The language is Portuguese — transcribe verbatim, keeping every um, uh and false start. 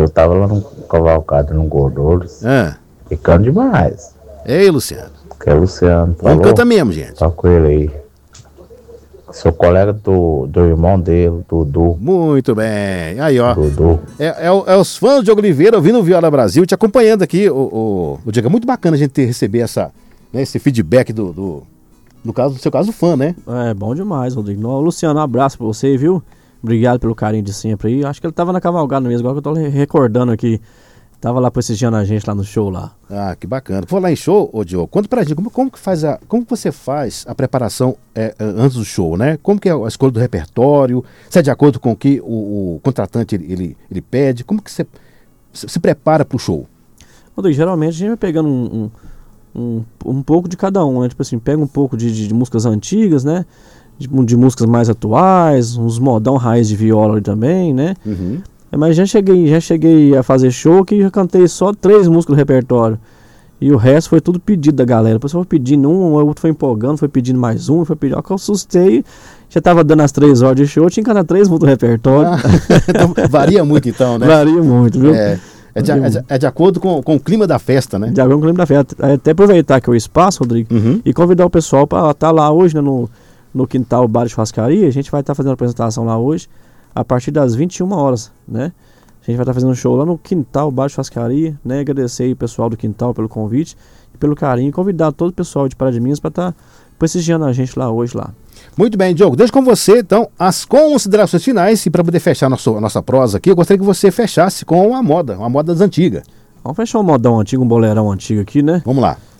eu tava lá no Cavalcado, no Gordouros, Ah. ficando demais. Ei, Luciano. Que é o Luciano. Vamos Falou? cantar mesmo, gente. Tá com ele aí. Sou colega do, do irmão dele, Dudu. Muito bem. Aí, ó. Dudu. É, é, é os fãs do Diogo Oliveira ouvindo o Viola Brasil, te acompanhando aqui, o, o, o Diego. É muito bacana a gente ter, receber essa, né, esse feedback do, do, no caso, no seu caso, do fã, né? É, bom demais, Rodrigo. Não, Luciano, um abraço pra você, viu? Obrigado pelo carinho de sempre aí. Acho que ele tava na cavalgada mesmo, agora que eu tô recordando aqui. Tava lá prestigiando a gente lá no show lá. Ah, que bacana. Vou lá em show, ô Diogo, conta pra gente, como, como que faz a, como que você faz a preparação é, antes do show, né? Como que é a escolha do repertório? Se é de acordo com o que o, o contratante ele, ele, ele pede? Como que você se, se prepara pro show? Rodrigo, geralmente a gente vai pegando um, um, um, um pouco de cada um, né? Tipo assim, pega um pouco de, de, de músicas antigas, né? De, de músicas mais atuais, uns modão raiz de viola ali também, né? Uhum. Mas já cheguei, já cheguei a fazer show que já cantei só três músicas do repertório. E o resto foi tudo pedido da galera. Depois foi pedindo um, o outro foi empolgando, foi pedindo mais um, foi pedindo. Ó, que eu assustei, já tava dando as três horas de show, eu tinha que cantar três músicas do repertório. Ah, então, varia muito então, né? Varia muito, viu? É, é, de, é, de, é de acordo com, com o clima da festa, né? De acordo com o clima da festa. Até aproveitar que é o espaço, Rodrigo, Uhum. e convidar o pessoal para estar lá hoje, né, no, no Quintal Bar de Churrascaria. A gente vai estar fazendo a apresentação lá hoje, a partir das vinte e uma horas, né? A gente vai estar fazendo um show lá no Quintal Bar de Churrascaria, né? Agradecer aí o pessoal do Quintal pelo convite e pelo carinho. Convidar todo o pessoal de Pará de Minas para estar prestigiando a gente lá hoje lá. Muito bem, Diogo. Deixo com você, então, as considerações finais. E para poder fechar nosso, a nossa prosa aqui, eu gostaria que você fechasse com uma moda, uma moda das antigas. Vamos fechar um modão antigo, um boleirão antigo aqui, né? Vamos lá.